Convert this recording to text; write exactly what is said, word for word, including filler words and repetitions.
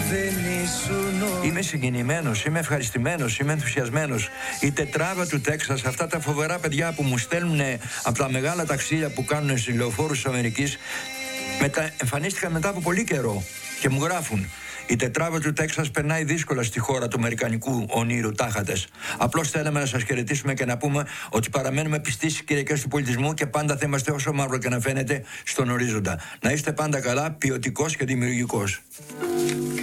Είμαι συγκινημένος, είμαι ευχαριστημένος, είμαι ενθουσιασμένος. Η τετράδα του Τέξας, αυτά τα φοβερά παιδιά που μου στέλνουν από τα μεγάλα ταξίδια που κάνουν στους λεωφόρους της Αμερικής, μετα... εμφανίστηκαν μετά από πολύ καιρό και μου γράφουν: η τετράδα του Τέξας περνάει δύσκολα στη χώρα του αμερικανικού ονείρου τάχατες. Απλώς θέλαμε να σας χαιρετήσουμε και να πούμε ότι παραμένουμε πιστοί στις κυριακές του πολιτισμού και πάντα θα είμαστε, όσο μαύρο και να φαίνεται, στον ορίζοντα. Να είστε πάντα καλά, ποιοτικός και δημιουργικός.